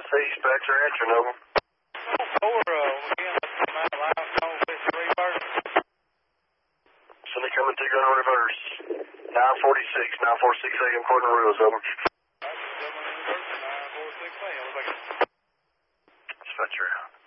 Dispatcher answering, over. Sunday coming to gun reverse. 946 AM, Courtney Rules, over. Dispatcher.